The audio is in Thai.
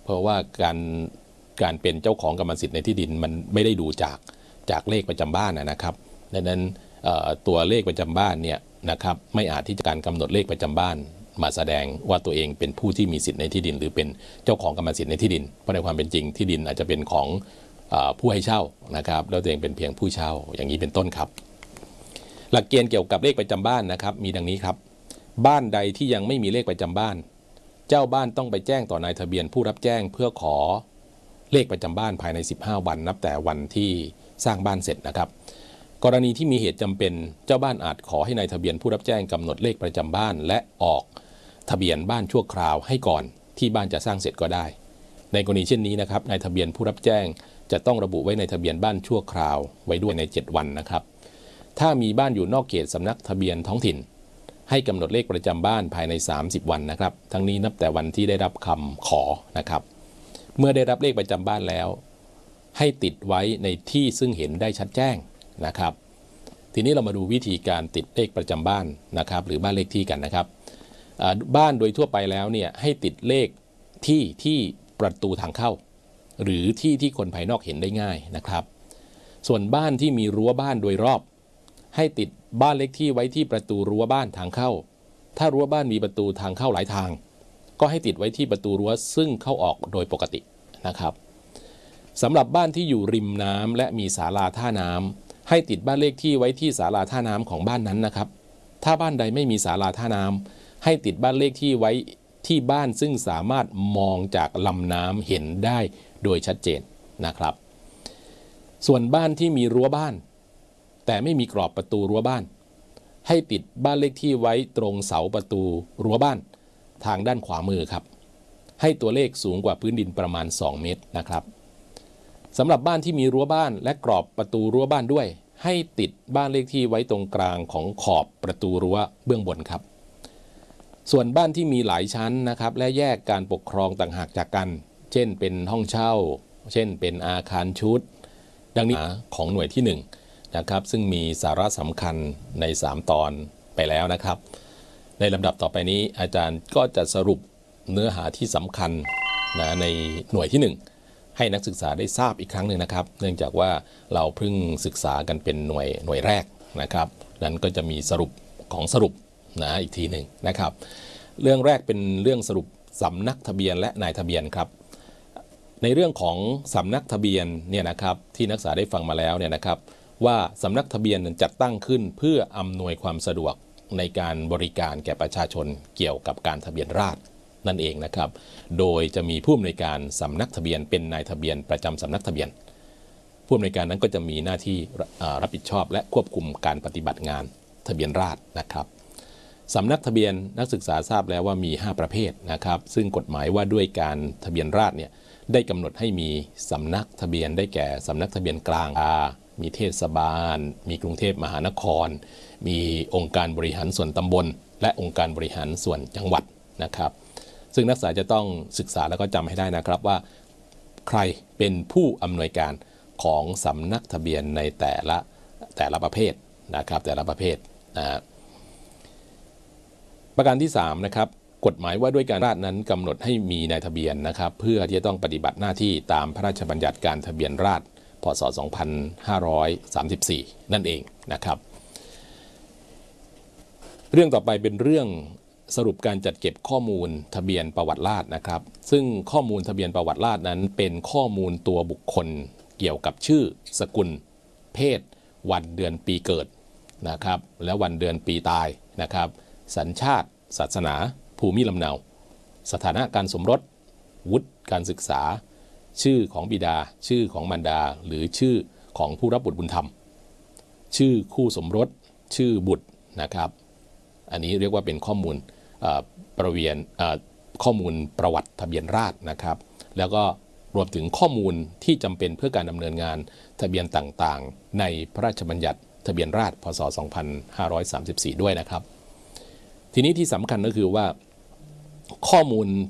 เพราะว่าการเป็นเจ้าของกรรมสิทธิ์ในที่ดินมันไม่ได้ดูจากเลขประจำบ้านนะครับดังนั้นตัวเลขประจำบ้านเนี่ยนะครับไม่อาจที่จะการกำหนดเลขประจำบ้านมาแสดงว่าตัวเองเป็นผู้ที่มีสิทธิ์ในที่ดินหรือเป็นเจ้าของกรรมสิทธิ์ในที่ดินเพราะในความเป็นจริงที่ดินอาจจะเป็นของผู้ให้เช่านะครับแล้วตัวเองเป็นเพียงผู้เช่าอย่างนี้เป็นต้นครับหลักเกณฑ์เกี่ยวกับเลขประจำบ้านนะครับมีดังนี้ครับบ้านใดที่ยังไม่มีเลขประจำบ้านเจ้าบ้านต้องไปแจ้งต่อนายทะเบียนผู้รับแจ้งเพื่อขอเลขประจำบ้านภายใน15วันนับแต่วันที่สร้างบ้านเสร็จนะครับกรณีที่มีเหตุจำเป็นเจ้าบ้านอาจขอให้นายทะเบียนผู้รับแจ้งกำหนดเลขประจำบ้านและออกทะเบียนบ้านชั่วคราวให้ก่อนที่บ้านจะสร้างเสร็จก็ได้ในกรณีเช่นนี้นะครับนายทะเบียนผู้รับแจ้งจะต้องระบุไว้ในทะเบียนบ้านชั่วคราวไว้ด้วยใน7วันนะครับถ้ามีบ้านอยู่นอกเขตสำนักทะเบียนท้องถิ่นให้กำหนดเลขประจำบ้านภายใน30วันนะครับทั้งนี้นับแต่วันที่ได้รับคำขอนะครับเมื่อได้รับเลขประจำบ้านแล้วให้ติดไว้ในที่ซึ่งเห็นได้ชัดแจ้งนะครับทีนี้เรามาดูวิธีการติดเลขประจำบ้านนะครับหรือบ้านเลขที่กันนะครับบ้านโดยทั่วไปแล้วเนี่ยให้ติดเลขที่ประตูทางเข้าหรือที่คนภายนอกเห็นได้ง่ายนะครับส่วนบ้านที่มีรั้วบ้านโดยรอบให้ติดบ้านเลขที่ไว้ที่ประตูรั้วบ้านทางเข้าถ้ารั้วบ้านมีประตูทางเข้าหลายทางก็ให้ติดไว้ที่ประตูรั้วซึ่งเข้าออกโดยปกตินะครับสำหรับบ้านที่อยู่ริมน้ำและมีศาลาท่าน้ำให้ติดบ้านเลขที่ไว้ที่ศาลาท่าน้ำของบ้านนั้นนะครับถ้าบ้านใดไม่มีศาลาท่าน้ำให้ติดบ้านเลขที่ไว้ที่บ้านซึ่งสามารถมองจากลำน้ำเห็นได้โดยชัดเจนนะครับส่วนบ้านที่มีรั้วบ้านแต่ไม่มีกรอบประตูรั้วบ้านให้ติดบ้านเลขที่ไว้ตรงเสาประตูรั้วบ้านทางด้านขวามือครับให้ตัวเลขสูงกว่าพื้นดินประมาณ2เมตรนะครับสำหรับบ้านที่มีรั้วบ้านและกรอบประตูรั้วบ้านด้วยให้ติดบ้านเลขที่ไว้ตรงกลางของขอบประตูรั้วเบื้องบนครับส่วนบ้านที่มีหลายชั้นนะครับและแยกการปกครองต่างหากจากกันเช่นเป็นห้องเช่าเช่นเป็นอาคารชุดดังนี้ของหน่วยที่1นะครับซึ่งมีสาระสำคัญใน3ตอนไปแล้วนะครับในลำดับต่อไปนี้อาจารย์ก็จะสรุปเนื้อหาที่สำคัญในหน่วยที่1ให้นักศึกษาได้ทราบอีกครั้งหนึ่งนะครับเนื่องจากว่าเราเพิ่งศึกษากันเป็นหน่วยแรกนะครับนั้นก็จะมีสรุปของสรุปอีกทีหนึ่งนะครับเรื่องแรกเป็นเรื่องสรุปสำนักทะเบียนและนายทะเบียนครับในเรื่องของสำนักทะเบียนเนี่ยนะครับที่นักศึกษาได้ฟังมาแล้วเนี่ยนะครับว่าสำนักทะเบียนจัดตั้งขึ้นเพื่ออำนวยความสะดวกในการบริการแก่ประชาชนเกี่ยวกับการทะเบียนราษฎร์นั่นเองนะครับโดยจะมีผู้อำนวยการสำนักทะเบียนเป็นนายทะเบียนประจำสำนักทะเบียนผู้อำนวยการนั้นก็จะมีหน้าที่รับผิดชอบและควบคุมการปฏิบัติงานทะเบียนราษฎร์นะครับสำนักทะเบียนนักศึกษาทราบแล้วว่ามี5ประเภทนะครับซึ่งกฎหมายว่าด้วยการทะเบียนราษฎร์เนี่ยได้กำหนดให้มีสำนักทะเบียนได้แก่สำนักทะเบียนกลางมีเทศบาลมีกรุงเทพมหานครมีองค์การบริหารส่วนตำบลและองค์การบริหารส่วนจังหวัดนะครับซึ่งนักศึกษาจะต้องศึกษาแล้วก็จำให้ได้นะครับว่าใครเป็นผู้อำนวยการของสำนักทะเบียนในแต่ละประเภทนะครับแต่ละประเภทประการที่3นะครับกฎหมายว่าด้วยการราษฎร์นั้นกำหนดให้มีนายทะเบียนนะครับเพื่อที่จะต้องปฏิบัติหน้าที่ตามพระราชบัญญัติการทะเบียนราษฎร์พ.ศ. 2534นั่นเองนะครับเรื่องต่อไปเป็นเรื่องสรุปการจัดเก็บข้อมูลทะเบียนประวัติราษฎร์นะครับซึ่งข้อมูลทะเบียนประวัติราษฎร์นั้นเป็นข้อมูลตัวบุคคลเกี่ยวกับชื่อสกุลเพศวันเดือนปีเกิดนะครับและวันเดือนปีตายนะครับสัญชาติศาสนาภูมิลำเนาสถานะการสมรสวุฒิการศึกษาชื่อของบิดาชื่อของมารดาหรือชื่อของผู้รับบุตรบุญธรรมชื่อคู่สมรสชื่อบุตรนะครับอันนี้เรียกว่าเป็นข้อมูลข้อมูลประวัติทะเบียนราษฎร์นะครับแล้วก็รวมถึงข้อมูลที่จำเป็นเพื่อการดำเนินงานทะเบียนต่างๆในพระราชบัญญัติทะเบียนราษฎร์พ.ศ. 2534ด้วยนะครับทีนี้ที่สำคัญก็คือว่าข้อมูล